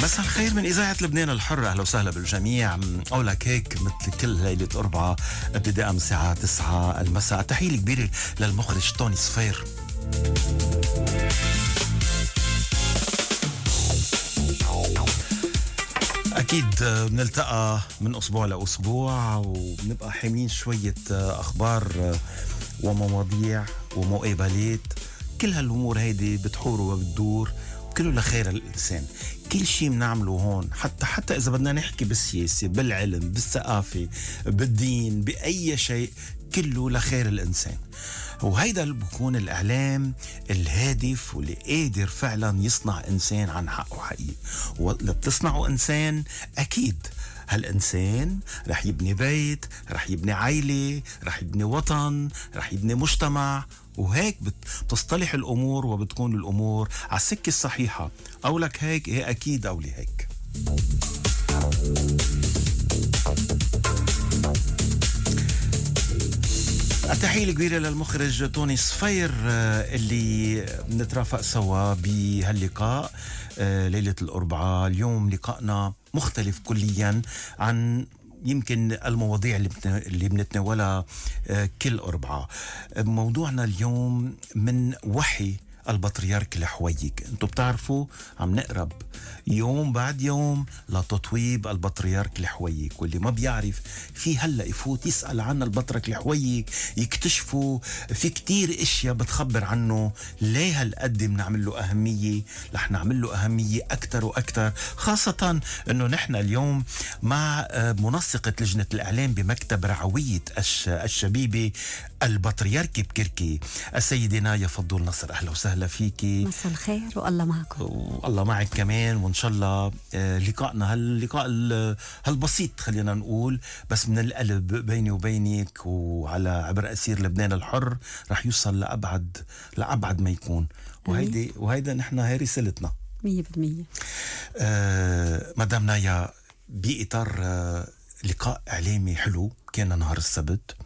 مساء الخير من إذاعة لبنان الحر، أهلا وسهلا بالجميع. أولك هيك مثل كل ليلة أربعة ابتداء من الساعة 9 المساء. تحية كبيرة للمخرج توني صفير. أكيد بنلتقى من أسبوع لأسبوع وبنبقى حاملين شوية أخبار ومواضيع ومقابلات. كل هالأمور هيدي بتحور وبتدور كله لخير الإنسان. كل شيء بنعمله هون حتى إذا بدنا نحكي بالسياسة، بالعلم، بالثقافة، بالدين، بأي شيء، كله لخير الإنسان. وهيدا اللي بيكون الإعلام الهادف واللي قادر فعلا يصنع إنسان عن حقه حقيقي. واللي بتصنعه إنسان أكيد هالإنسان رح يبني بيت، رح يبني عائلة، رح يبني وطن، رح يبني مجتمع. وهيك بتصطلح الأمور وبتكون الأمور على السكة الصحيحة. أولك هيك هي أكيد أولي هيك. التحية الكبيرة للمخرج توني صفير اللي بنترافق سوا بهاللقاء ليلة الأربعاء. اليوم لقائنا مختلف كليا عن يمكن المواضيع اللي بنتناولها كل أربعة. موضوعنا اليوم من وحي البطريرك الحويك. انتوا بتعرفوا عم نقرب يوم بعد يوم لتطويب البطريرك الحويك، واللي ما بيعرف في هلا يفوت يسأل عن البطرك الحويك يكتشفوا في كتير اشياء بتخبر عنه. ليه هالقد بنعمل له أهمية؟ رح نعمل له أهمية أكتر وأكتر، خاصة انه نحن اليوم مع منسقة لجنة الإعلام بمكتب رعوية الشبيبة البطريرك بكركي السيدة نايا فضول نصر. أهلا وسهلا فيكي. مساء الخير والله معكم. والله معك كمان، وإن شاء الله لقائنا هاللقاء هالبسيط خلينا نقول بس من القلب بيني وبينك وعلى عبر أسير لبنان الحر رح يوصل لأبعد ما يكون. وهيدا نحن هاي رسالتنا 100%. مدام نايا، بإطار لقاء إعلامي حلو كان نهار السبت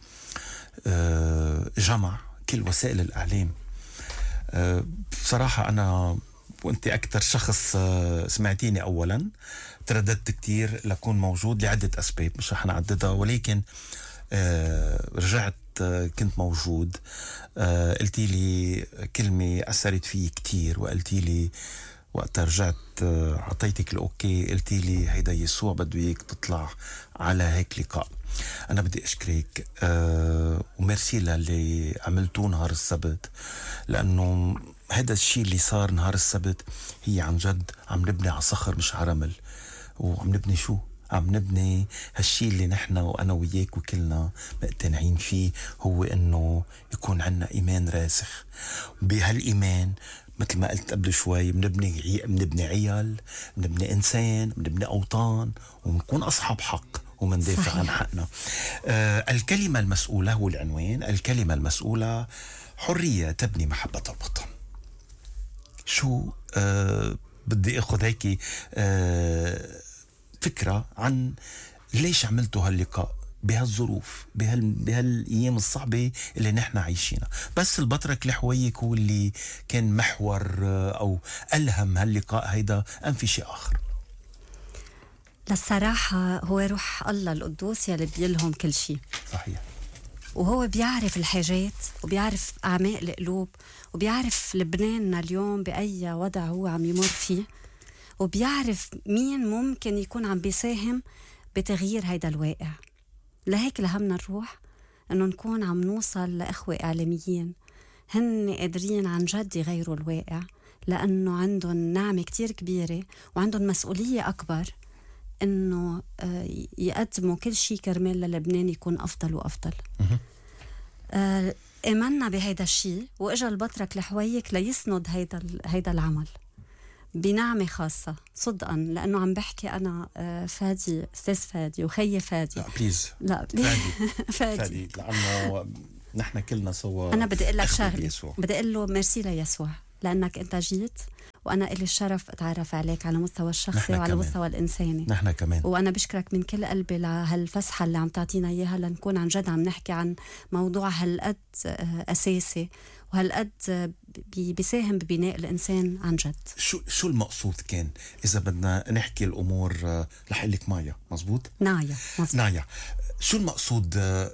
جمع كل وسائل الإعلام. بصراحة أنا وأنت أكتر شخص سمعتيني أولا ترددت كتير لكون موجود لعدة أسباب مش رح نعددها، ولكن رجعت كنت موجود. قلتي لي كلمة أثرت فيه كتير، وقلتي لي وقت رجعت عطيتك الأوكي، قلتي لي هيدا يسوع بده اياك تطلع على هيك لقاء. أنا بدي أشكرك وميرسي للي عملتوه نهار السبت، لأنه هذا الشيء اللي صار نهار السبت هي عن جد عم نبني على صخر مش على رمل. وعم نبني شو؟ عم نبني هالشيء اللي نحن وأنا وياك وكلنا مقتنعين فيه، هو إنه يكون عنا إيمان راسخ. بهالإيمان مثل ما قلت قبل شوي بنبني عيال، بنبني إنسان، بنبني أوطان، ونكون أصحاب حق ومندافع عن حقنا. الكلمة المسؤولة هو العنوان. الكلمة المسؤولة حرية تبني محبة الوطن. شو بدي أخذ هيك فكرة عن ليش عملتوا هاللقاء بهالظروف بهالأيام الصعبة اللي نحن عايشينها. بس البطرك الحويك هو اللي كان محور أو ألهم هاللقاء هيدا أم في شيء آخر؟ للصراحة هو روح الله القدوس يلي بيلهم كل شيء. صحيح. وهو بيعرف الحاجات وبيعرف أعماق القلوب وبيعرف لبناننا اليوم بأي وضع هو عم يمر فيه، وبيعرف مين ممكن يكون عم بيساهم بتغيير هيدا الواقع. لهيك لهمنا نروح انه نكون عم نوصل لإخوة إعلاميين هن قادرين عن جد يغيروا الواقع، لأنه عندهم نعمة كتير كبيرة وعندهم مسؤولية أكبر انه يقدموا كل شيء كرمال للبنان يكون أفضل وأفضل. آمنا بهيدا الشيء وإجا البطرك الحويك ليسند هيدا العمل بنعمة خاصة صدقا، لأنه عم بحكي أنا فادي، أستاذ فادي وخي فادي. لا بليز. لا فادي لأنه نحن كلنا سوا. أنا بدي أقول لك شغلة، بدي أقول له ميرسي ليسوع لأنك أنت جيت وأنا إلي الشرف أتعرف عليك على مستوى الشخصي وعلى كمان. مستوى الإنساني. نحن كمان. وأنا بشكرك من كل قلبي لهالفسحة اللي عم تعطينا إياها لنكون عن جد عم نحكي عن موضوع هالقد أساسي وهالقد بيساهم ببناء الإنسان عن جد. شو المقصود كان إذا بدنا نحكي الأمور؟ رح أقول لك مايا، مزبوط؟ نايا، مزبوط. نايا، شو المقصود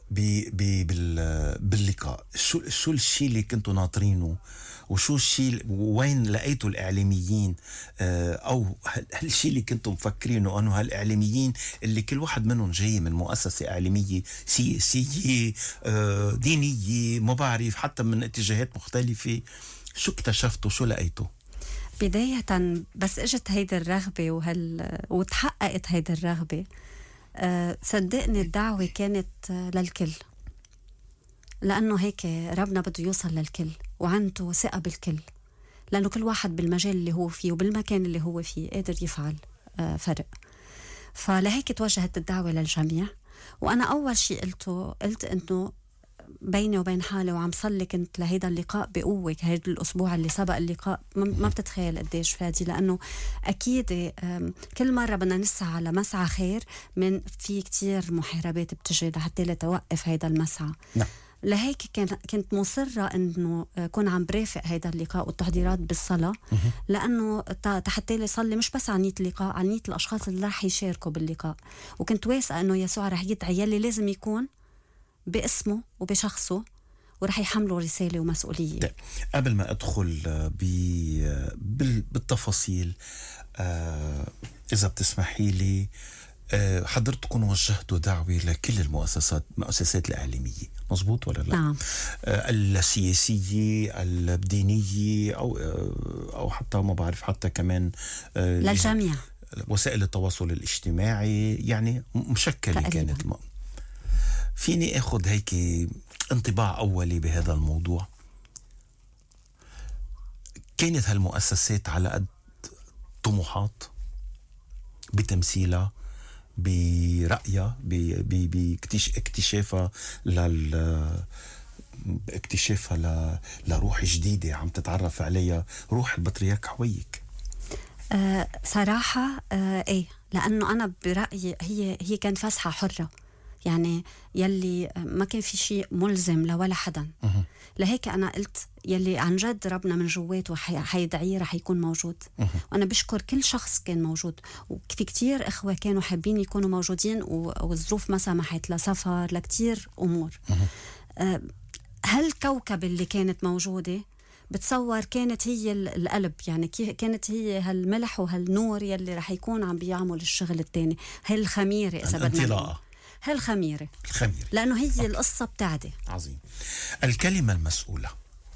باللقاء؟ شو الشيء اللي كنتوا ناطرينه، وشو الشيء وين لقيتوا الإعلاميين، أو هالشيء اللي كنتوا مفكرينه أنه هالإعلاميين اللي كل واحد منهم جاي من مؤسسة إعلامية سياسية دينية، ما بعرف، حتى من اتجاهات مختلفة، شو اكتشفتوا؟ شو لقيتوا؟ بداية بس اجت هيدا الرغبة وتحققت هيدا الرغبة، صدقني الدعوة كانت للكل، لأنه هيك ربنا بده يوصل للكل وعنده ثقة بالكل، لأنه كل واحد بالمجال اللي هو فيه وبالمكان اللي هو فيه قادر يفعل فرق. فلهيك توجهت الدعوة للجميع. وأنا أول شيء قلت إنه بيني وبين حالي وعم صلي كنت لهيدا اللقاء بقوة. هيدا الأسبوع اللي سبق اللقاء ما بتتخيل قديش فادي، لأنه أكيد كل مرة بدنا نسعى على مسعى خير، من في كتير محاربات بتجي لحتى لتوقف هيدا المسعى. نعم. لهيك كنت مصرة إنه كون عم برافق هيدا اللقاء والتحضيرات بالصلاة، لأنه حتى لي صلي مش بس عن نية اللقاء، عن نية الأشخاص اللي راح يشاركوا باللقاء. وكنت واثقة إنه يسوع رح يدعي يلي لازم يكون باسمه وبشخصه ورح يحملوا رسالة ومسؤولية. قبل ما أدخل بالتفاصيل، إذا بتسمحي لي، حضرتكم وجهتوا دعوة لكل المؤسسات الإعلامية، مزبوط ولا لا؟ نعم. السياسية، الدينية، أو حتى ما بعرف، حتى كمان للجميع، وسائل التواصل الاجتماعي، يعني مشكلة كانت. فيني أخذ هيك انطباع أولي بهذا الموضوع؟ كانت هالمؤسسات على قد طموحات بتمثيلها، برأيها، باكتشافها لروح جديدة عم تتعرف عليها، روح البطريرك حويك؟ صراحة ايه، لأنه أنا برأيي هي كانت فسحة حرة، يعني يلي ما كان في شيء ملزم لولا حدا. لهيك أنا قلت يلي عن جد ربنا من جواته حيدعيه رح يكون موجود. وأنا بشكر كل شخص كان موجود، وفي كتير إخوة كانوا حابين يكونوا موجودين والظروف ما سمحت، لسفر، لكتير أمور. هالكوكب اللي كانت موجودة بتصور كانت هي القلب، يعني كانت هي هالملح وهالنور يلي رح يكون عم بيعمل الشغل التاني، هالخميرة إذا بدنا، هالخميرة، لأنه هي القصة بتاعتي. عظيم. الكلمة المسؤولة.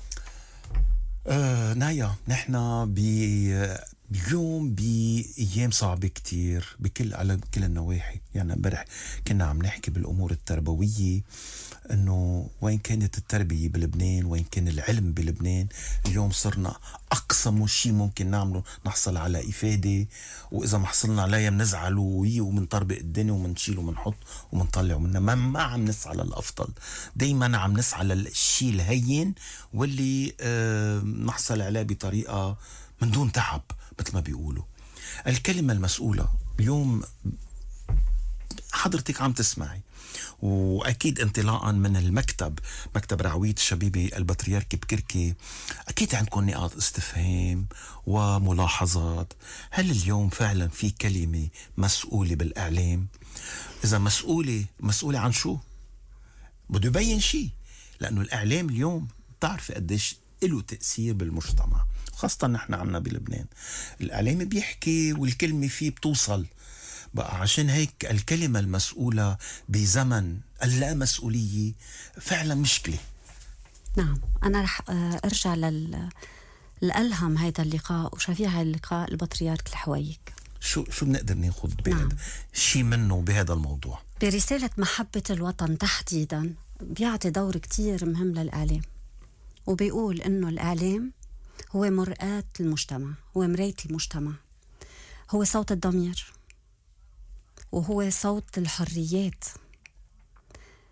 نايا، نحن اليوم بأيام صعبة كتير على كل النواحي. يعني امبارح كنا عم نحكي بالأمور التربوية، انه وين كانت التربية بلبنان، وين كان العلم بلبنان. اليوم صرنا اقصى شيء ممكن نعمله نحصل على افادة، واذا ما حصلنا عليها بنزعل ومنطربق الدنيا ومنشيل ومنحط ومنطلع ومنا. ما عم نسعى للافضل، دايما عم نسعى للشيء الهين واللي نحصل عليه بطريقة من دون تعب، مثل ما بيقولوا. الكلمة المسؤولة اليوم حضرتك عم تسمعي، وأكيد انطلاقا من مكتب رعوية الشبيبة البطريركي بكركي، أكيد عندكم نقاط استفهام وملاحظات. هل اليوم فعلا في كلمة مسؤولة بالإعلام؟ إذا مسؤولة عن شو؟ بده يبين شيء، لأنه الإعلام اليوم بتعرف قديش له تأثير بالمجتمع، خاصة نحن عنا بلبنان. الإعلام بيحكي والكلمة فيه بتوصل بقى. عشان هيك الكلمة المسؤولة بزمن اللامسؤولية فعلا مشكلة. نعم، أنا رح أرجع لألهم هيدا اللقاء وشفيع اللقاء البطريرك الحويك. شو بنقدر ناخد بهذا شيء منه بهذا الموضوع؟ برسالة محبة الوطن تحديدا بيعطي دور كتير مهم للإعلام، وبيقول إنه الإعلام هو مرآة المجتمع، هو مراية المجتمع، هو صوت الضمير، وهو صوت الحريات.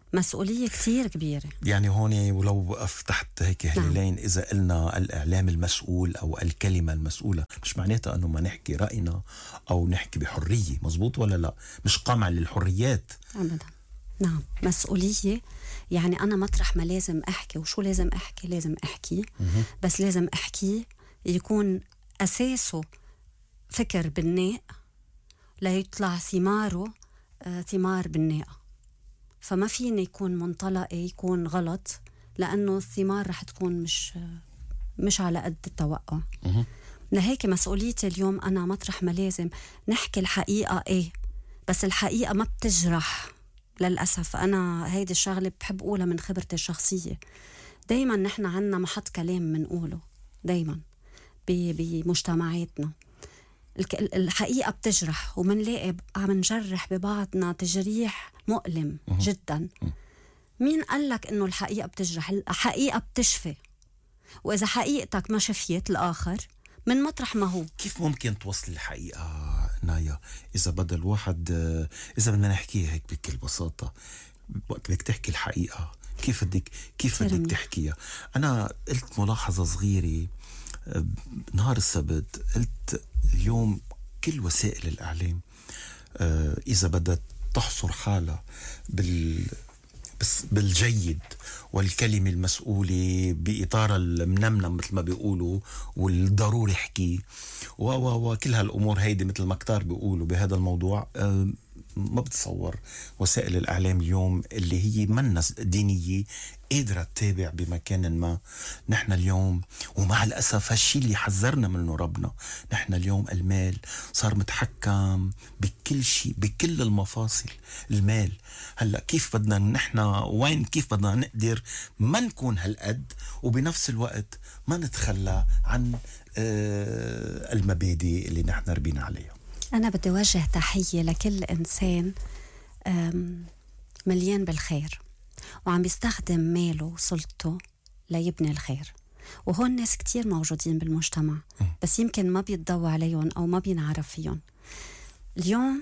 مسؤولية كتير كبيرة. يعني هون ولو وقف تحت هيك هلالين، إذا قلنا الإعلام المسؤول أو الكلمة المسؤولة، مش معناتها أنه ما نحكي رأينا أو نحكي بحرية. مزبوط ولا لا؟ مش قمع للحريات أبدا. نعم، مسؤولية. يعني أنا مطرح ما لازم أحكي، وشو لازم أحكي؟ لازم أحكي، بس لازم أحكي يكون أساسه فكر بناء ليطلع ثماره ثمار بناءة. فما فيني يكون منطلقي يكون غلط، لأنه الثمار رح تكون مش على قد التوقع. لهيك مسؤوليتي اليوم أنا مطرح ما لازم نحكي الحقيقة بس الحقيقة ما بتجرح. للأسف أنا هيدي الشغلة بحب أقولها من خبرتي الشخصية. دايما نحن عنا محط كلام منقوله دايما بمجتمعاتنا. الحقيقة بتجرح، ومنلاقي عم نجرح ببعضنا تجريح مؤلم جدا. مين قالك إنه الحقيقة بتجرح؟ الحقيقة بتشفي، وإذا حقيقتك ما شفيت الآخر من مطرح ما هو. كيف ممكن توصل الحقيقة نايا إذا بدأ الواحد، إذا بدنا نحكيها هيك بكل بساطة، وقت بدك تحكي الحقيقة كيف بدك تحكيها؟ أنا قلت ملاحظة صغيرة نهار السبت، قلت اليوم كل وسائل الإعلام إذا بدأت تحصر حالها بالجيد والكلمة المسؤولة بإطار المنمنم مثل ما بيقولوا، والضروري حكي وكل هالأمور هيدي مثل ما كتار بيقولوا بهذا الموضوع، ما بتصور وسائل الإعلام اليوم اللي هي منا دينية قادرة تتابع بمكان ما. نحن اليوم، ومع الأسف هالشي اللي حذرنا منه ربنا، نحن اليوم المال صار متحكم بكل شيء، بكل المفاصل. المال هلأ كيف بدنا نحن وين، كيف بدنا نقدر ما نكون هالقد وبنفس الوقت ما نتخلى عن المبادئ اللي نحن ربينا عليها. أنا بدي أوجه تحية لكل إنسان مليان بالخير وعم بيستخدم ماله وسلطته ليبني الخير. وهون ناس كتير موجودين بالمجتمع، بس يمكن ما بيتضوى عليهم أو ما بينعرف فيهم. اليوم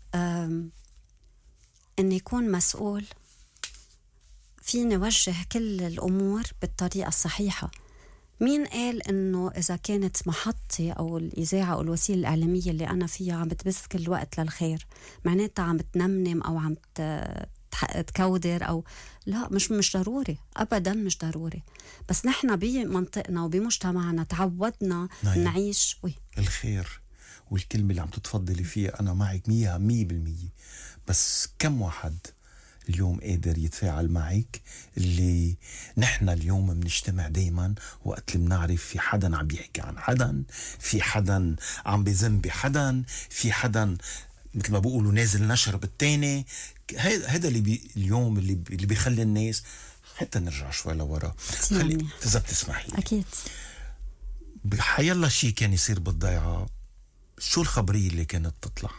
إن يكون مسؤول فيني وجه كل الأمور بالطريقة الصحيحة. مين قال إنه إذا كانت محطتي أو الإذاعة أو الوسيلة الإعلامية اللي أنا فيها عم بتبث كل وقت للخير معناتها عم تنمنم أو عم تكودر أو لا؟ مش ضروري أبدا، مش ضروري. بس نحن بمنطقنا وبمجتمعنا تعودنا نعيش الخير. والكلمة اللي عم تتفضلي فيها أنا معك 100%. بس كم واحد اليوم قادر يتفاعل معك؟ اللي نحن اليوم بنجتمع دايما وقت اللي بنعرف في حدا عم بيحكي عن حدا، في حدا عم بذنب بحدا، في حدا مثل ما بيقولوا نازل نشر بالتاني. هذا اللي اليوم اللي بيخلي الناس حتى نرجع شوي لورا. إذا بتسمحي أكيد. حيالله شيء كان يصير بالضيعة، شو الخبرية اللي كانت تطلع؟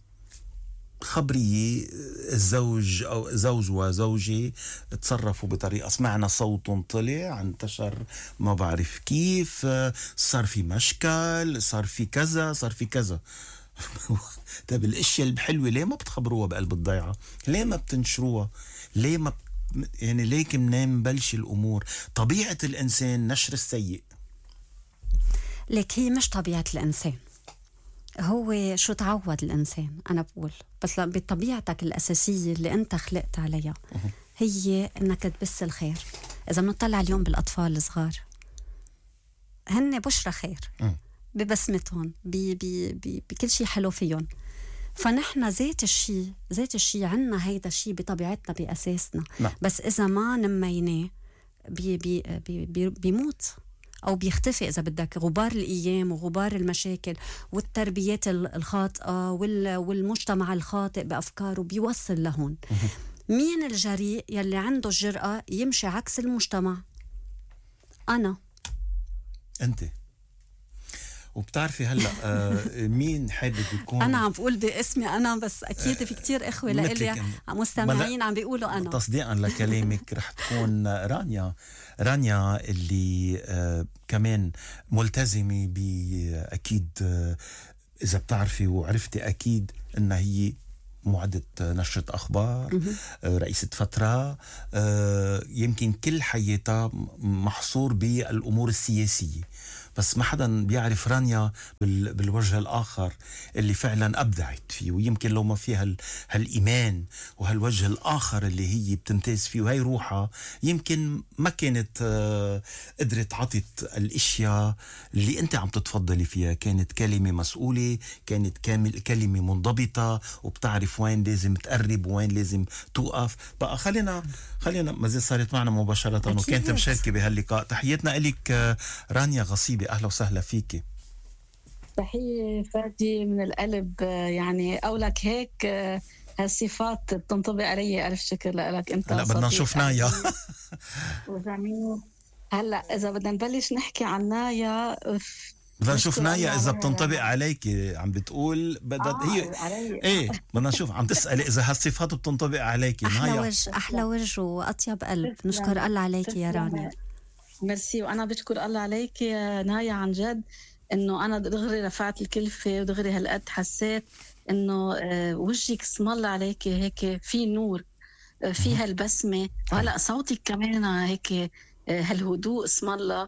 خبرية الزوج أو زوج وزوجة تصرفوا بطريقة، سمعنا صوت طلع انتشر ما بعرف كيف، صار في مشكل، صار في كذا، صار في كذا. طيب الاشياء الحلوة ليه ما بتخبروها بقلب الضيعة؟ ليه ما بتنشروها؟ ليه ما يعني ليك منين نبلش الأمور؟ طبيعة الإنسان نشر السيء. لك هي مش طبيعة الإنسان، هو شو تعود الإنسان. أنا بقول بس بطبيعتك الأساسية اللي أنت خلقت عليها هي أنك تبث الخير. إذا بنطلع اليوم بالأطفال الصغار هن بشرة خير ببسمتهم بكل شيء حلو فيهم. فنحن ذات الشيء عنا هيدا الشيء بطبيعتنا بأساسنا. بس إذا ما نميناه بيموت أو بيختفي إذا بدك. غبار الأيام وغبار المشاكل والتربيات الخاطئة والمجتمع الخاطئ بأفكاره بيوصل لهون. مين الجريء يلي عنده الجرأة يمشي عكس المجتمع؟ أنا. أنت. وبتعرفي هلأ مين حابب يكون؟ أنا عم بقول باسمي أنا، بس أكيد في كتير إخوة لإلي مستمعين عم بيقولوا أنا. تصديقا لكلامك رح تكون رانيا اللي كمان ملتزمة أكيد. إذا بتعرفي وعرفتي أكيد إنها هي معدة نشرة أخبار، رئيسة فترة، يمكن كل حياتها محصور بالأمور السياسية. بس ما حدا بيعرف رانيا بالوجه الآخر اللي فعلا أبدعت فيه. ويمكن لو ما فيها هالإيمان وهالوجه الآخر اللي هي بتمتاز فيه وهي روحها، يمكن ما كانت قدرت عطت الاشياء اللي انت عم تتفضلي فيها. كانت كلمة مسؤولة، كانت كلمة منضبطة، وبتعرف وين لازم تقرب وين لازم توقف. بقى خلينا ما زي صارت معنا مباشرة وكانت مشاركة بهاللقاء. تحياتنا إليك رانيا غصيبي، أهلا وسهلا فيكي. تحية فادي من القلب. يعني أولك هيك هالصفات بتنطبق علي. ألف شكر لك أنت. هلا بدنا نشوف نايا. وجميل. هلا إذا بدنا نبلش نحكي عن نايا، بدنا نشوف نايا إذا بتنطبق عليكي. عم بتقول هي إيه، بدنا نشوف. عم تسألي إذا هالصفات بتنطبق عليكي. نايا أحلى وجه وأطيب قلب. نشكر الله عليكي يا رانيا. ميرسي. وأنا بشكر الله عليك يا نايا عن جد، إنه أنا دغري رفعت الكلفة ودغري هالقد حسيت إنه وجهك اسم الله عليك هيك في نور، في هالبسمة. وهلأ صوتك كمان هيك هالهدوء اسم الله.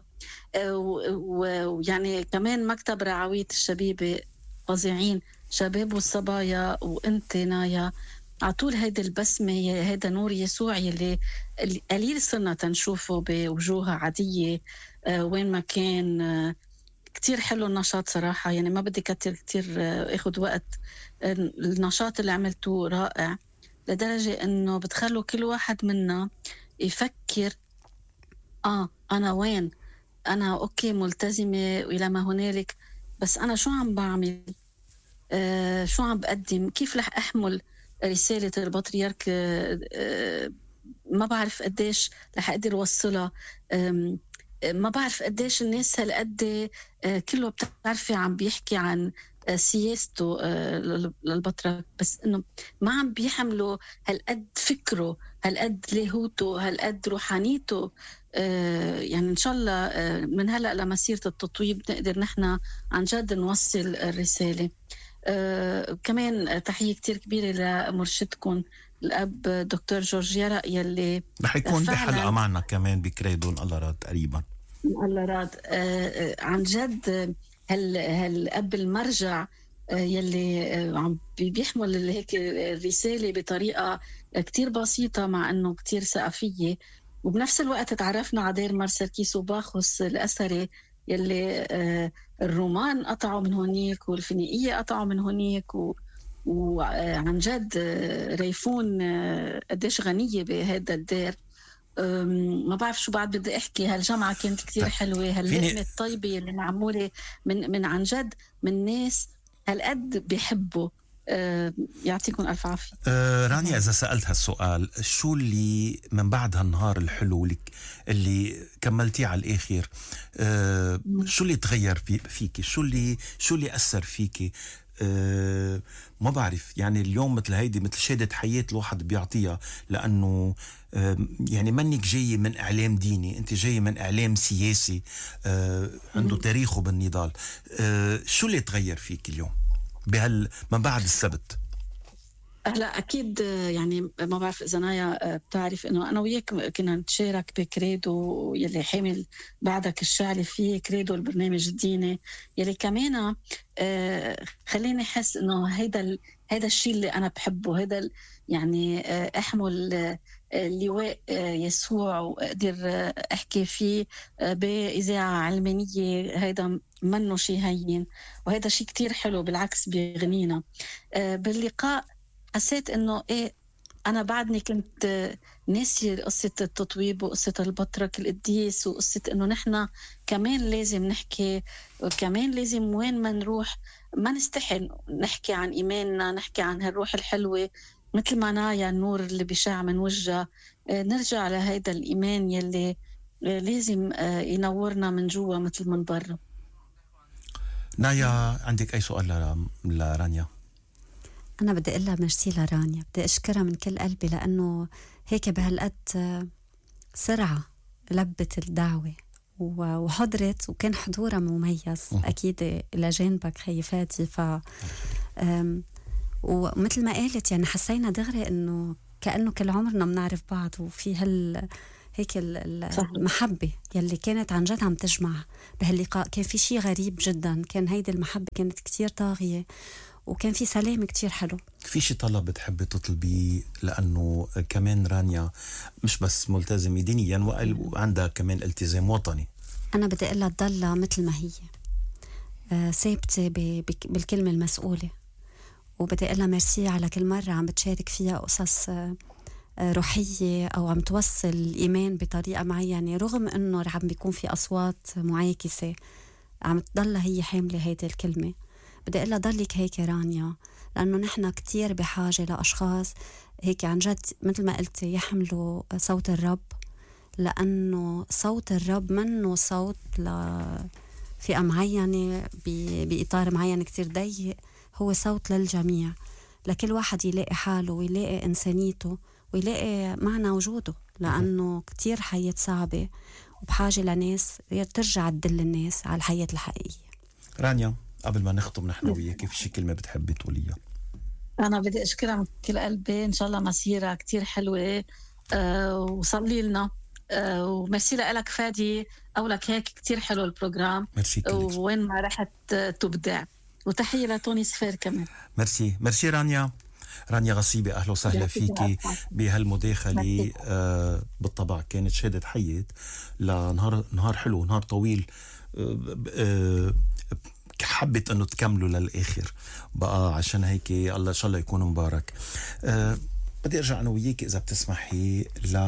ويعني كمان مكتب رعوية الشبيبة فظيعين، شباب والصبايا. وأنت نايا عطول هيدا البسمة، هيدا نور يسوع يلي قليل صرنا تنشوفه بوجوه عادية وين ما كان. كتير حلو النشاط صراحة، يعني ما بدي كتير اخد وقت. النشاط اللي عملته رائع لدرجة انه بتخلوا كل واحد منا يفكر انا وين، انا اوكي ملتزمة والى ما هنالك، بس انا شو عم بعمل، شو عم بقدم، كيف رح احمل رسالة البطريرك. ما بعرف قديش رح اقدر اوصلها. ما بعرف قديش الناس هالقد كله بتعرفي عم بيحكي عن سياسته للبطرك، بس انه ما عم بيحملوا هالقد فكره، هالقد لاهوته، هالقد روحانيته. يعني ان شاء الله من هلا لمسيرة التطويب نقدر نحن عن جد نوصل الرسالة. كمان تحية كتير كبيرة لمرشدكم الأب دكتور جورج يرق يلي رح يكون بحلقة معنا كمان بكريدون الله راد تقريبا. الله راد. عن جد هالأب المرجع يلي عم بيحمل هيك الرسالة بطريقة كتير بسيطة مع أنه كتير ثقافية. وبنفس الوقت تعرفنا على دير مرسلكيس وباخوس الأثري يلي الرومان قطعوا من هونيك والفينيقية قطعوا من هونيك. وعن جد ريفون قديش غنية بهذا الدير. ما بعرف شو بعد بدي احكي. هالجامعة كانت كتير حلوة، هاللقمة الطيبة اللي معمولة من عن جد من ناس هالقد بيحبوا. يعطيكم ألف عافية. رانيا إذا سألت هالسؤال، شو اللي من بعد هالنهار الحلو اللي كملتيه على الآخر، شو اللي تغير فيكي؟ شو اللي أثر فيكي؟ ما بعرف. يعني اليوم مثل هيدي مثل شهادة حياة الواحد بيعطيها، لأنه يعني منك جاي من إعلام ديني، أنت جاي من إعلام سياسي عنده تاريخه بالنضال. شو اللي تغير فيك اليوم من بعد السبت؟ هلا اكيد يعني ما بعرف اذا نايا بتعرف انه انا وياك كنا نتشارك بكريدو يلي حامل بعدك الشعلي فيه، كريدو البرنامج الديني يلي كمان خليني احس انه هيدا الشيء اللي انا بحبه. هيدا يعني احمل لواء يسوع واقدر احكي فيه باذاعه علمانيه. هيدا منه شيء هين، وهيدا شيء كتير حلو بالعكس بيغنينا. باللقاء حسيت انه انا بعدني كنت ناسي قصة التطويب وقصة البطرك القديس وقصة انه نحن كمان لازم نحكي، وكمان لازم وين ما نروح ما نستحي نحكي عن ايماننا، نحكي عن هالروح الحلوة مثل ما نايا النور اللي بيشع من وجهها. نرجع لهيدا الايمان يلي لازم ينورنا من جوا مثل من برا. نايا عندك اي سؤال لرانيا؟ أنا بدي أقول لها ميرسي لرانيا، بدي أشكرها من كل قلبي لأنه هيك بهالقد سرعة لبت الدعوة وحضرت، وكان حضورها مميز أكيد إلى جانبك خي فادي. ومثل ما قالت يعني حسينا دغري إنه كأنه كل عمرنا بنعرف بعض، وفي هيك المحبة يلي كانت عن جد عم تجمع بهاللقاء. كان في شيء غريب جدا، كان هيدي المحبة كانت كتير طاغية، وكان في سلام كتير حلو. في شي طلب بتحبي تطلبيه؟ لأنه كمان رانيا مش بس ملتزمة دينيا وعندها كمان التزام وطني. أنا بدي أقلها تضلها مثل ما هي ثابتة بالكلمة المسؤولة، وبدي أقلها ميرسي على كل مرة عم بتشارك فيها قصص روحية أو عم توصل الإيمان بطريقة معينة، رغم أنه عم بيكون في أصوات معاكسة عم تضلها هي حاملة هيدي الكلمة. بدي أقلها ضلك هيك رانيا، لأنه نحن كتير بحاجة لأشخاص هيك عن جد مثل ما قلتي يحملوا صوت الرب، لأنه صوت الرب منه صوت لفئة معينة بإطار معين كتير ضيق، هو صوت للجميع، لكل واحد يلاقي حاله ويلاقي إنسانيته ويلاقي معنى وجوده، لأنه كتير حياة صعبة وبحاجة لناس ترجع تدل الناس على الحياة الحقيقية. رانيا قبل ما نختم نحن وياك، كيف شي كلمة بتحبي تقوليها؟ أنا بدي أشكرها من كل قلبي، إن شاء الله مسيرة كتير حلوة وصلي لنا وميرسي لك فادي، أولك هيك كتير حلو البروجرام، وين ما رحت تبدع، وتحية لتوني سفير كمان. ميرسي رانيا غصيبة، أهلا وسهلا فيكي بهالمداخلة. بالطبع كانت شهادة حية لنهار حلو، نهار طويل، حبت أنه تكملوا للآخر بقى، عشان هيك الله إن شاء الله يكون مبارك. بدي أرجع أنا وياك إذا بتسمحي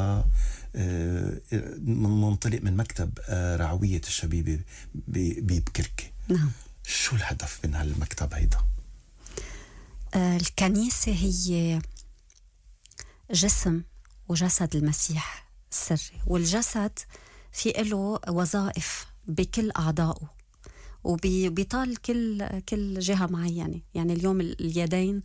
منطلق من مكتب رعوية الشبيبة ببكركي. نعم. شو الهدف من هالمكتب هيدا؟ الكنيسة هي جسم وجسد المسيح السري، والجسد في له وظائف بكل أعضائه وبيطال كل جهة معينة. يعني اليوم اليدين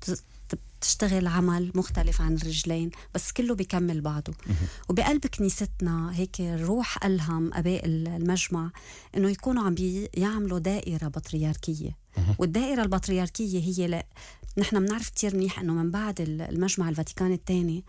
تشتغل عمل مختلف عن الرجلين، بس كله بيكمل بعضه. وبقلب كنيستنا هيك الروح ألهم أباء المجمع إنه يكونوا عم بيعملوا دائرة بطريركية، والدائرة البطريركية هي نحن بنعرف كتير منيح إنه من بعد المجمع الفاتيكان الثاني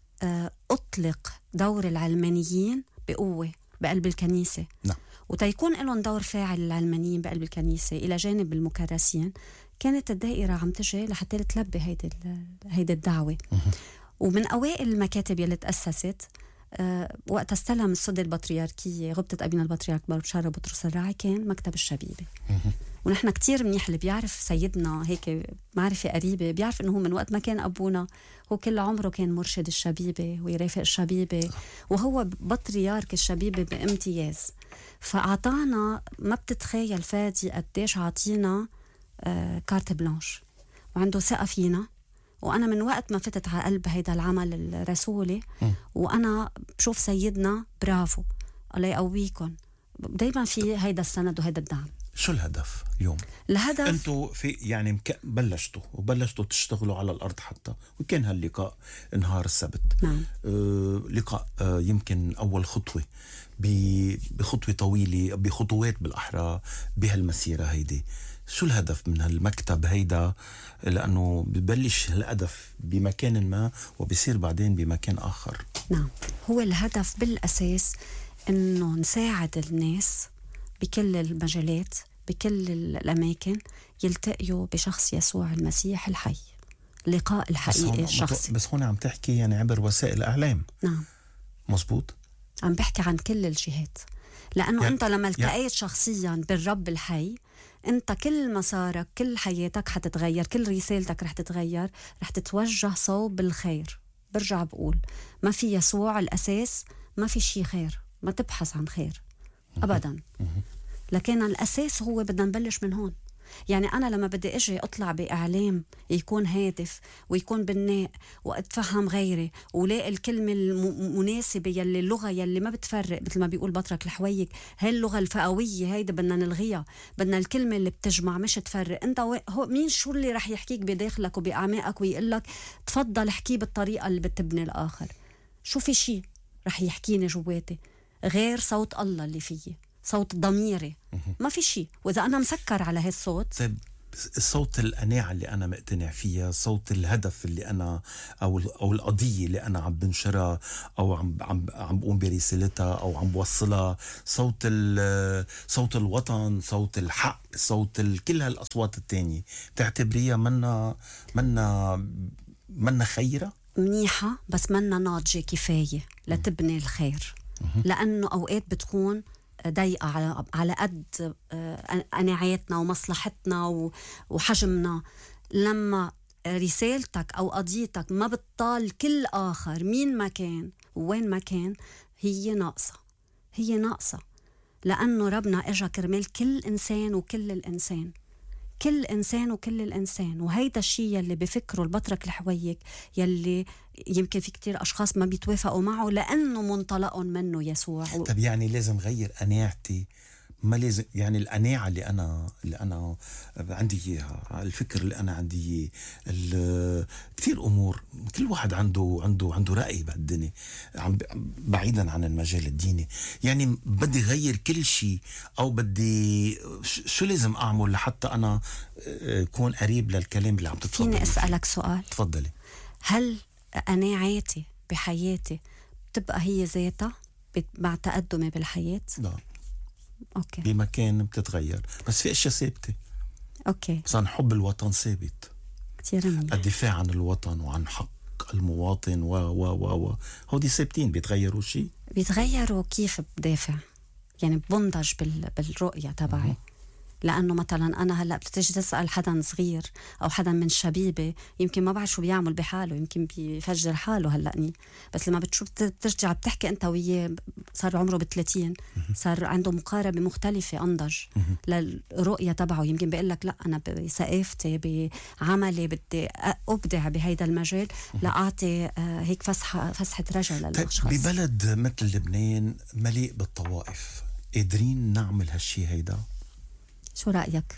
أطلق دور العلمانيين بقوة بقلب الكنيسة. نعم. وتيكون لهم دور فاعل العلمانيين بقلب الكنيسة إلى جانب المكرسين، كانت الدائرة عم تجي لحتى تلبي هيدي الدعوة. ومن أوائل المكاتب يلي تأسست وقت استلم السدة البطريركية غبطة أبينا البطريرك بشارة بطرس الراعي كان مكتب الشبيبة. ونحن كتير منيح اللي بيعرف سيدنا هيك معرفة قريبة بيعرف إنه هو من وقت ما كان أبونا هو كل عمره كان مرشد الشبيبة ويرافق الشبيبة، وهو بطريرك الشبيبة بامتياز. فأعطانا ما بتتخيل فادي قديش عطينا كارت بلانش، وعنده ثقة فينا. وأنا من وقت ما فتت على قلب هيدا العمل الرسولي وأنا بشوف سيدنا برافو الله يقويكم دايما في هيدا السند وهيدا الدعم. شو الهدف اليوم؟ الهدف انتوا في يعني بلشتوا تشتغلوا على الارض حتى، وكان هاللقاء نهار السبت. نعم. لقاء يمكن اول خطوه بخطوه طويله، بخطوات بالاحرى بهالمسيره هيدي. شو الهدف من هالمكتب هيدا؟ لانه ببلش الهدف بمكان ما وبيصير بعدين بمكان اخر. نعم، هو الهدف بالاساس انه نساعد الناس بكل المجالات بكل الأماكن يلتقيوا بشخص يسوع المسيح الحي، لقاء الحقيقي الشخصي. بس هون عم تحكي يعني عبر وسائل الإعلام. نعم مزبوط. عم بحكي عن كل الجهات، لأنه يعني أنت لما التقيت شخصيا بالرب الحي أنت كل مسارك كل حياتك حتتغير، كل رسالتك رح تتغير، رح تتوجه صوب الخير. برجع بقول ما في يسوع الأساس ما في شي خير، ما تبحث عن خير أبداً. لكن الأساس هو بدنا نبلش من هون. يعني أنا لما بدي أجي أطلع بإعلام يكون هادف ويكون بناء وأتفهم غيري ولاقي الكلمة المناسبة يلي اللغة يلي ما بتفرق، مثل ما بيقول بطرك الحويك هاي اللغة الفئوية هيدا بدنا نلغيها، بدنا الكلمة اللي بتجمع مش تفرق. أنت هو مين شو اللي رح يحكيك بداخلك وبأعماقك ويقلك تفضل احكي بالطريقة اللي بتبني الآخر؟ شو في شي رح يحكيني جواتي غير صوت الله اللي فيي، صوت ضميري؟ ما في شيء. وإذا أنا مسكر على هالصوت طيب صوت القناعة اللي أنا مقتنع فيها، صوت الهدف اللي أنا أو القضية اللي أنا عم بنشرها أو عم بقوم برسالتها أو عم بوصلها، صوت الوطن، صوت الحق، صوت كل هالأصوات التانية، بتعتبريها منا خيرة؟ منيحة بس منا ناضجة كفاية لتبني الخير، لأنه أوقات بتكون ضيقة على قد قناعاتنا ومصلحتنا وحجمنا. لما رسالتك أو قضيتك ما بتطال كل آخر مين ما كان ووين ما كان، هي ناقصة، لأنه ربنا إجا كرمال كل إنسان وكل الإنسان، كل إنسان وكل الإنسان. وهيدا الشيء يلي بفكره البطرك الحويك، يلي يمكن في كتير أشخاص ما بيتوافقوا معه لأنه منطلقهم منه يسوع. طب يعني لازم غير قناعتي؟ ما لازم يعني القناعة اللي أنا عندي إياها، الفكر اللي أنا عندي إياه، كتير أمور كل واحد عنده رأي بهالدنيا بعيدا عن المجال الديني. يعني بدي غير كل شيء أو بدي شو لازم أعمل لحتى أنا أكون قريب للكلام اللي عم تتفضل؟ فيني أسألك سؤال؟ تفضلي. هل قناعاتي بحياتي بتبقى هي ذاتها مع تقدمي بالحياة؟ لا. أوكي. بمكان بتتغير بس في اشياء ثابته. اوكي. مثلا حب الوطن ثابت، كثير منيح. الدفاع عن الوطن وعن حق المواطن هودي ثابتين، بيتغيروا شيء؟ بيتغيروا. كيف بدافع؟ يعني بنضج بالرؤية تبعي. لأنه مثلا أنا هلأ بتجي تسأل حدا صغير أو حدا من شبيبة، يمكن ما بعرف شو بيعمل بحاله، يمكن بيفجر حاله هلأني، بس لما بترجع بتحكي أنت وياه، صار عمره ب30، صار عنده مقاربة مختلفة، أنضج للرؤية تبعه. يمكن بيقول لك لا، أنا بثقافتي بعملي بدي أبدع بهيدا المجال، لأعطي هيك فسحة رجل للأشخاص. ببلد مثل لبنان مليء بالطوائف، قادرين نعمل هالشي هيدا؟ شو رأيك؟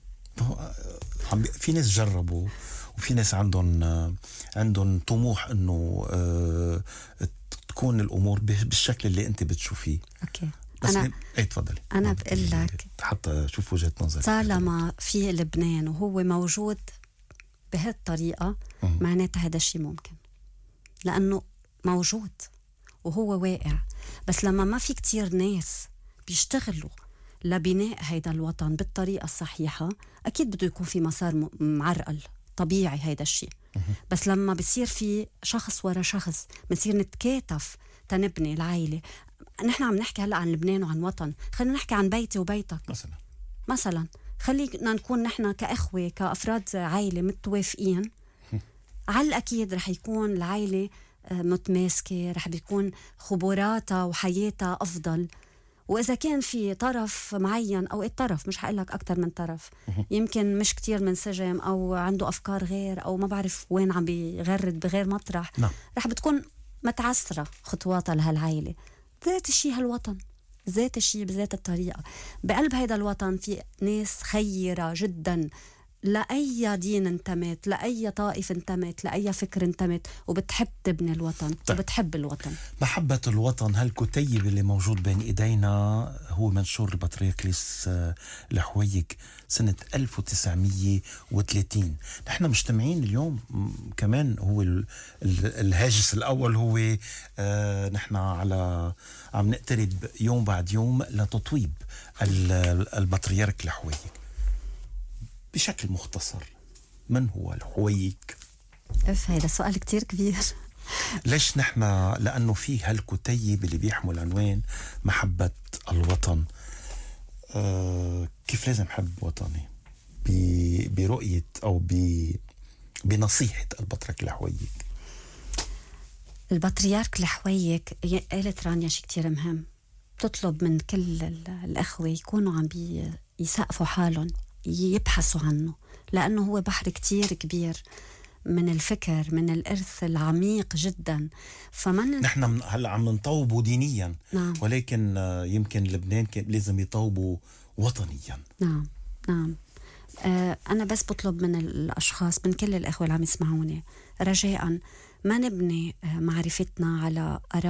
في ناس جربوا وفي ناس عندهم طموح انه تكون الامور بالشكل اللي انت بتشوفيه. اوكي. بس تفضلي. انا بقول لك حتى اشوف وجهة نظرك. طالما في لبنان وهو موجود بهالطريقة، معناتها هذا الشيء ممكن، لأنه موجود وهو واقع. بس لما ما في كتير ناس بيشتغلوا لبناء هيدا الوطن بالطريقة الصحيحة، أكيد بده يكون في مسار معرقل، طبيعي هيدا الشيء. بس لما بصير في شخص ورا شخص، بنصير نتكاتف تنبني العائلة. نحن عم نحكي هلأ عن لبنان وعن وطن، خلينا نحكي عن بيتي وبيتك مثلا. خلينا نكون نحن كأخوة كأفراد عائلة متوافقين، على الأكيد رح يكون العائلة متماسكة، رح بيكون خبراتها وحياتها أفضل. وإذا كان في طرف معين أو الطرف، مش هقولك أكتر من طرف، يمكن مش كتير منسجم أو عنده أفكار غير أو ما بعرف وين عم بيغرد بغير مطرح، رح بتكون متعسرة خطواتها لهالعائلة. ذات الشيء هالوطن، ذات الشيء بذات الطريقة. بقلب هيدا الوطن في ناس خيرة جدا، لأي دين انتمت، لأي طائفة انتمت، لأي فكر انتمت، وبتحب تبني الوطن. طيب. وبتحب الوطن. محبة الوطن. هالكتيب اللي موجود بين إيدينا هو منشور البطريركليس الحويك سنة 1930. نحن مجتمعين اليوم كمان، هو الهاجس الأول هو نحن عم نقترب يوم بعد يوم لتطويب البطريرك الحويك. بشكل مختصر، من هو الحويك؟ هذا سؤال كتير كبير. ليش نحن؟ لأنه فيه هالكتيب اللي بيحمل عنوان محبة الوطن. كيف لازم حب وطني برؤية أو بنصيحة البطريرك الحويك؟ البطريرك الحويك قالت رانيا شيء كتير مهم، تطلب من كل الأخوة يكونوا عم يسقفوا حالهم، يبحثوا عنه، لأنه هو بحر كتير كبير من الفكر، من الإرث العميق جدا. نحن هلأ عم نطوبه دينيا. نعم. ولكن يمكن لبنان لازم يطوبه وطنيا. نعم. أنا بس بطلب من الأشخاص، من كل الأخوة اللي عم يسمعوني، رجاء ما نبني معرفتنا على آراء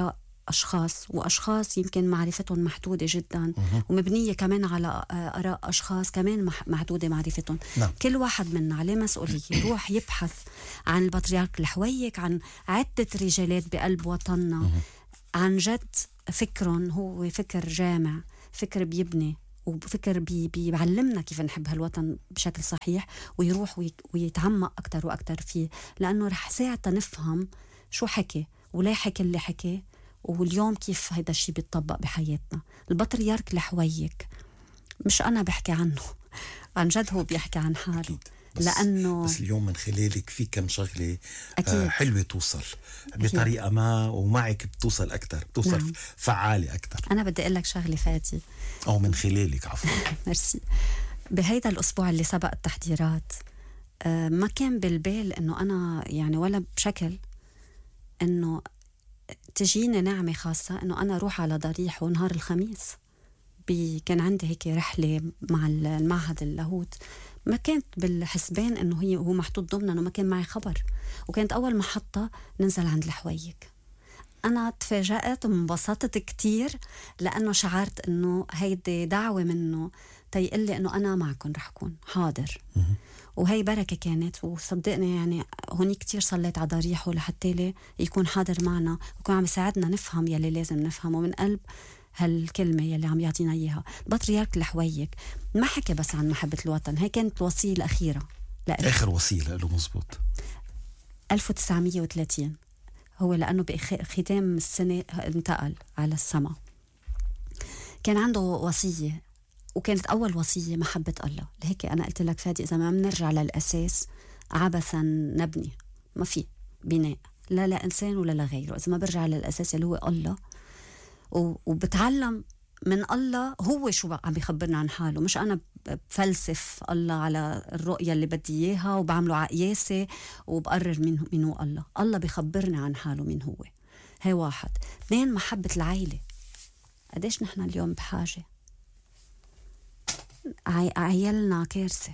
أشخاص، وأشخاص يمكن معرفتهم محدودة جدا ومبنية كمان على آراء أشخاص كمان محدودة معرفتهم. نعم. كل واحد منا عليه مسؤولية يروح يبحث عن البطريرك الحويك، عن عدة رجالات بقلب وطننا، عن جد فكرهم هو فكر جامع، فكر بيبني وفكر بيعلمنا كيف نحب هالوطن بشكل صحيح، ويروح ويتعمق أكتر وأكتر فيه، لأنه رح ساعتها نفهم شو حكي وليه حكي اللي حكي، واليوم كيف هيدا الشيء بيتطبق بحياتنا. البطريرك الحويك مش أنا بحكي عنه، عن جد هو بيحكي عن حاله. لأنه بس اليوم من خلالك في كم شغلة حلوة توصل أكيد. بطريقة ما، ومعك بتوصل أكتر، بتوصل نعم. فعالة أكتر. أنا بدي أقول لك شغلة فادي، أو من خلالك عفوا. ميرسي. بهيدا الأسبوع اللي سبق التحضيرات ما كان بالبال إنه أنا يعني ولا بشكل إنه تجيني نعمة خاصة إنه أنا أروح على ضريح ونهار الخميس. كان عندي هيك رحلة مع المعهد اللاهوت، ما كانت بالحسبان إنه هو محطوط ضمنا، إنه ما كان معي خبر، وكانت أول محطة ننزل عند الحويك. أنا تفاجأت وانبسطت كتير، لأنه شعرت إنه هيدي دعوة منه تيقل لي إنه أنا معكم رح أكون حاضر. وهي بركة كانت، وصدقني يعني هوني كتير صليت على ضريحه لحتى لي يكون حاضر معنا ويكون عم يساعدنا نفهم يلي لازم نفهمه من قلب هالكلمة يلي عم يعطينا إياها. بطريرك الحويك ما حكي بس عن محبة الوطن، هي كانت الوصية الأخيرة لأ. آخر وصية له مزبوط 1930 هو، لأنه بختام السنة انتقل على السماء. كان عنده وصية، وكانت أول وصية محبة الله. لهيك أنا قلت لك فادي، إذا ما بنرجع للأساس عبثا نبني، ما في بناء لا إنسان ولا لغيره إذا ما برجع للأساس اللي هو الله، وبتعلم من الله هو شو عم بيخبرنا عن حاله، مش أنا بفلسف الله على الرؤية اللي بدي إياها وبعمله عقياسة وبقرر منه الله بيخبرنا عن حاله مين هو. هي واحد. اثنين، محبة العائلة. قديش نحن اليوم بحاجة، عيالنا كارثة،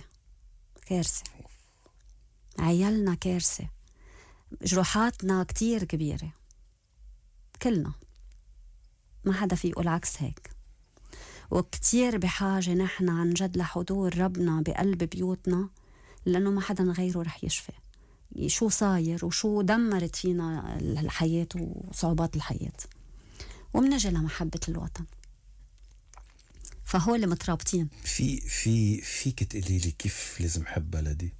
عيالنا كارثة، جروحاتنا كتير كبيرة كلنا، ما حدا في يقول عكس هيك. وكتير بحاجة نحن عن جد لحضور ربنا بقلب بيوتنا، لأنه ما حدا غيره رح يشفي شو صاير وشو دمرت فينا الحياة وصعوبات الحياة. ومنجي لمحبة الوطن، فهو اللي مترابطين. فيك تقولي لي كيف لازم حب بلدي؟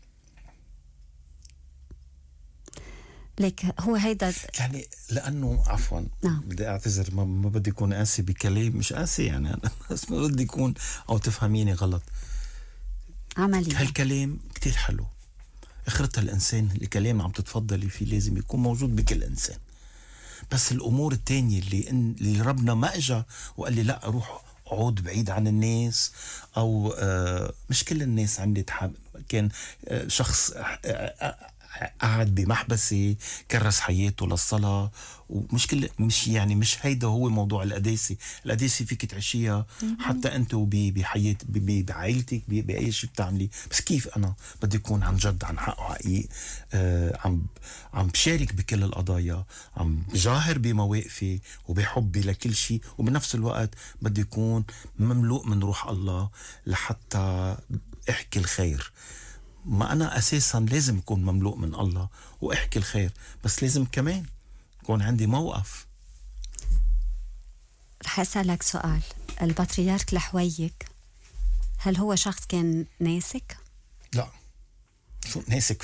ليك هو هيدا يعني لأنه عفوا نعم. بدي أعتذر، ما بدي أكون قاسي بكلام، مش قاسي يعني بس ما بدي يكون أو تفهميني غلط. عملي هالكلام كتير حلو، اخرتها الإنسان الكلام عم تتفضلي فيه لازم يكون موجود بكل إنسان، بس الأمور التانية اللي ربنا ما أجا وقال لي لا روح عود بعيد عن الناس، أو مش كل الناس عندي كان شخص قاعد بمحبسة كرس حياته للصلاة، مش هيدا هو موضوع القداسة. القداسة فيك تعيشيها حتى أنت بحياة بعائلتك بأي شيء بتعملي، بس كيف أنا بدي يكون عن جد عن حق وحقيق، عم بشارك بكل القضايا، عم بجاهر بمواقفي وبحبي لكل شيء، وبنفس الوقت بدي يكون مملوء من روح الله لحتى احكي الخير. ما أنا أساساً لازم يكون مملوء من الله وأحكي الخير، بس لازم كمان يكون عندي موقف. رح أسألك سؤال. البطريرك الحويك هل هو شخص كان ناسك؟ لا، شو ناسك؟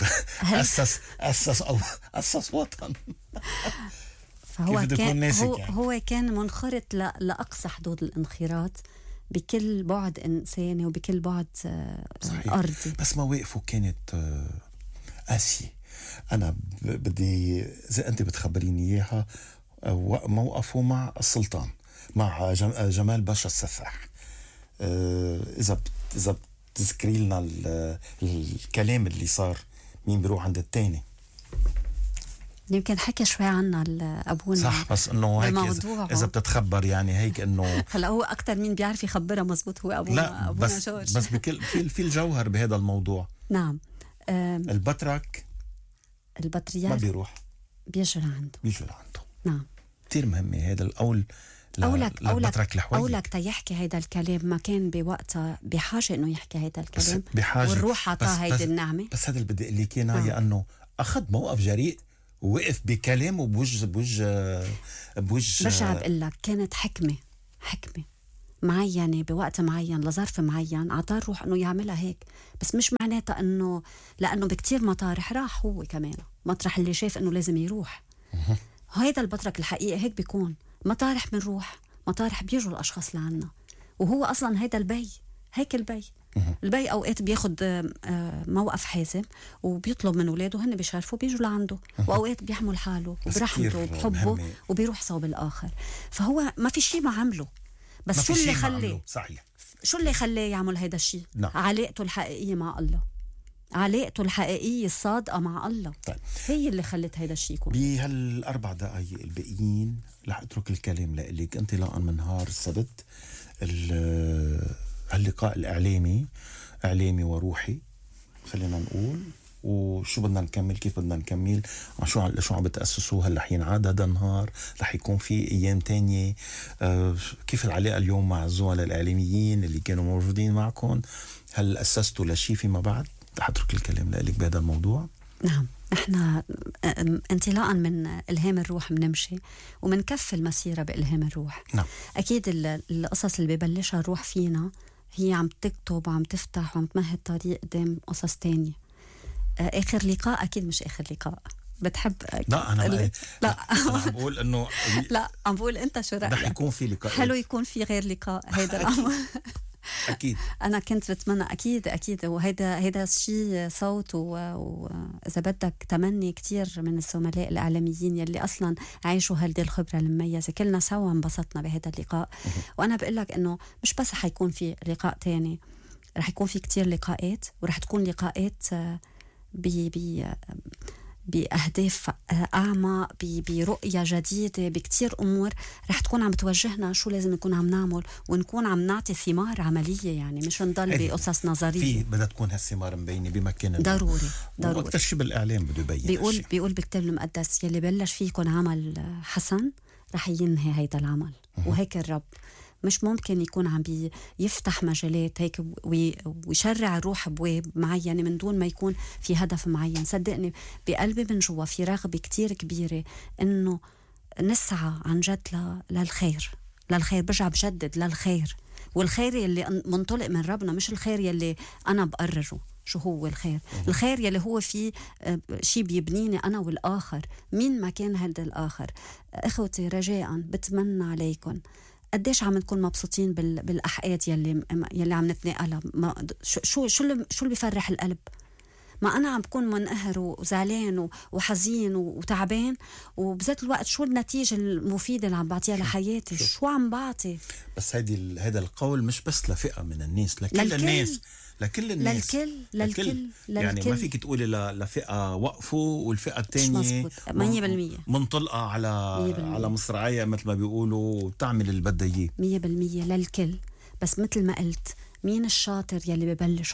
أسس وطن. فهو كان يعني؟ هو كان منخرط لأقصى حدود الانخراط بكل بعد إنساني وبكل بعد أرضي. بس مواقفه كانت قاسية. أنا بدي زي أنت بتخبريني إياها، موقفه مع السلطان، مع جمال باشا السفاح. إذا بتذكري لنا الكلام اللي صار، مين بيروح عند التاني؟ يمكن حكى شوي عنا أبونا، صح، بس إنه هيك إذا بتتخبر يعني هيك إنه هلا هو أكتر مين بيعرف يخبرها مزبوط هو أبونا. لا أبونا جورج. بس بكل في الجوهر بهذا الموضوع. نعم. البطريرك ما بيروح، بيجوا لعنده. بيجوا لعنده. نعم. كتير مهمة هذا القول لبطرك الحويك. أولك تيحكي هيدا الكلام ما كان بوقتها بحاجة إنه يحكي هيدا الكلام، بحاجة والروح عطاه هيدي النعمة. بس هذا اللي بدي أقول لك إياه أنه أخذ موقف جريء ووقف بكلام وبوجه برجع بقول لك كانت حكمة معينة بوقت معين لظرف معين عطاه الروح انه يعملها هيك. بس مش معناتها انه لانه بكتير مطارح راح هو كمان مطرح اللي شاف انه لازم يروح. هيدا البطرك الحقيقي هيك بيكون، مطارح بنروح، مطارح بيجوا الاشخاص لعنا، وهو اصلا هيدا البي هيك البي اوقات بياخد موقف حازم وبيطلب من اولاده هن بيشرفوا بيجوا لعنده، واوقات بيحمل حاله وبرحمته وبحبه وبيروح صوب الاخر. فهو ما في شيء ما عمله، بس شو اللي خليه؟ صحيح، شو اللي خلاه يعمل هيدا الشيء؟ نعم. علاقته الحقيقية مع الله، علاقته الحقيقية الصادقة مع الله. طيب. هي اللي خلت هيدا الشيء يكون. بهال4 دقايق الباقيين رح اترك الكلام لك انطلاقا من نهار السبت. هاللقاء الاعلامي اعلامي وروحي خلينا نقول، وشو بدنا نكمل، كيف بدنا نكمل، شو عم بتأسسوا. هل رح ينعاد هذا النهار؟ رح يكون في ايام تانية؟ كيف العلاقة اليوم مع الزملاء الاعلاميين اللي كانوا موجودين معكم؟ هل أسستوا لشيء فيما بعد؟ رح اترك الكلام لك بهذا الموضوع. نعم، نحن انطلاقا من إلهام الروح بنمشي ومنكفي المسيرة بإلهام الروح. نعم. أكيد القصص اللي ببلشها الروح فينا هي عم تكتب وعم تفتح وعم تمهد طريق قدام قصص تانية. آخر لقاء أكيد مش آخر لقاء. بتحب لا أنا لا أنا عم بقول إنه لا عم بقول أنت شو رأيك؟ رح يكون في لقاء حلو يكون في غير لقاء. هيدا أكيد أنا كنت بتمنى أكيد وهيدا شيء صوت وإذا بدك تمني كتير من الزملاء الإعلاميين يلي أصلا عايشوا هالدي الخبرة المميزة. كلنا سوا انبسطنا بهذا اللقاء. وأنا بقول لك إنه مش بس حيكون في لقاء تاني، رح يكون في كتير لقاءات، ورح تكون لقاءات بأهداف أعمى، برؤية جديدة، بكتير أمور رح تكون عم توجهنا شو لازم نكون عم نعمل، ونكون عم نعطي ثمار عملية، يعني مش نضل بقصص نظرية. في بدها تكون هالثمار مبينة بمكان ضروري. وأكتر شيء بالإعلام بده يبين. بيقول بالكتاب المقدس يلي بلش فيكم عمل حسن رح ينهي هيدا العمل. وهيك الرب مش ممكن يكون عم يفتح مجالات هيك ويشرع الروح بواب معينة من دون ما يكون في هدف معين. صدقني بقلبي من جوا في رغبة كتير كبيرة إنه نسعى عن جد للخير. برجع بجدد للخير، والخير يلي منطلق من ربنا، مش الخير يلي أنا بقرره شو هو الخير. الخير يلي هو في شيء بيبنيني أنا والآخر مين ما كان هذا الآخر. إخوتي رجاء بتمنى عليكم قديش عم نكون مبسوطين بالأحقاد يلي عم نتناقلها. شو اللي بيفرح القلب؟ ما أنا عم بكون منقهر وزعلان وحزين وتعبان، وبذات الوقت شو النتيجة المفيدة اللي عم بعطيها لحياتي؟ شو عم بعطي؟ بس هذا القول مش بس لفئة من الناس، لكل الناس، لكل الناس، للكل. يعني ما فيك تقولي لفئة وقفوا والفئة الثانية 100% منطلقة على مصراعية مثل ما بيقولوا وتعمل اللي بدها اياه. 100% للكل. بس مثل ما قلت مين الشاطر يلي ببلش؟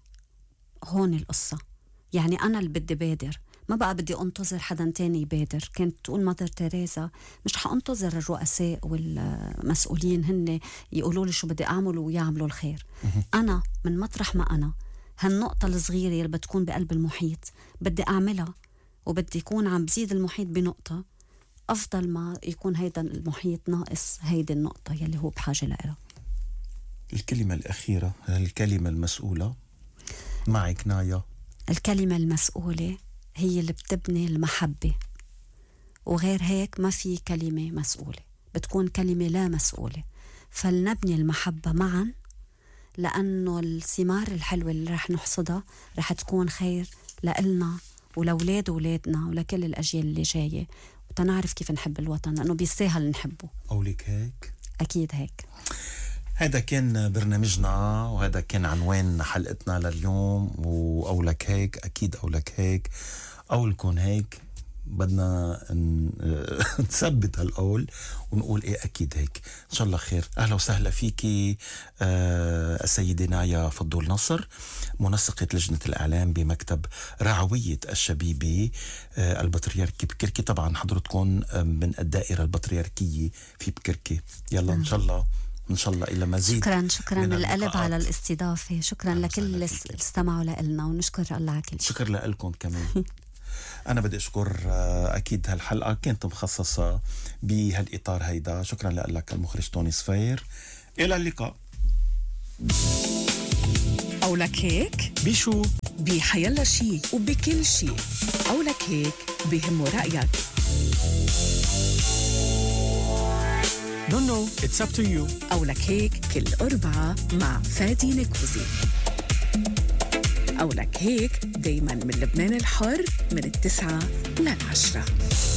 هون القصة. يعني أنا اللي بدي بادر، ما بقى بدي أنتظر حدا تاني يبادر. كانت تقول مادر تيريزا مش حأنتظر الرؤساء والمسؤولين هن يقولوا لي شو بدي أعمل ويعملوا الخير. أنا من مطرح ما أنا هالنقطة الصغيرة اللي بتكون بقلب المحيط بدي أعملها، وبدي يكون عم بزيد المحيط بنقطة أفضل ما يكون هيدا المحيط ناقص هيدي النقطة يلي هو بحاجة لها. الكلمة الأخيرة، الكلمة المسؤولة معك نايا. الكلمة المسؤولة هي اللي بتبني المحبة، وغير هيك ما في كلمة مسؤولة، بتكون كلمة لا مسؤولة. فلنبني المحبة معا، لأنه الثمار الحلوة اللي رح نحصدها رح تكون خير لإلنا ولأولاد ولادنا ولكل الأجيال اللي جاية، وتنعرف كيف نحب الوطن لأنه بيستاهل نحبه. قولك هيك؟ أكيد هيك. هذا كان برنامجنا وهذا كان عنوان حلقتنا لليوم. وأولك هيك، أكيد أولك هيك، أولكن هيك. بدنا نثبت هالقول ونقول ايه اكيد هيك ان شاء الله خير. اهلا وسهلا فيكي السيدة نايا فضول نصر، منسقة لجنة الاعلام بمكتب رعوية الشبيبة البطريركي بكركي. طبعا حضرتكم من الدائرة البطريركية في بكركي. يلا ان شاء الله إلى مزيد. شكرا من القلب على الاستضافة. شكرا لكل اللي استمعوا لنا، ونشكر الله على كل شيء. شكر لكم كمان. أنا بدي أشكر أكيد هالحلقة كانت مخصصة بهالإطار هيدا. شكرا لك المخرج توني صفير. إلى اللقاء. أو لك هيك بشو بحيالله شي وبكل شي. أو لك هيك بهمه رأيك. No, it's up to you. أو لك هيك كل أربعة مع فادي نكوزي. أو لك هيك دايما من لبنان الحر من 9 ل 10.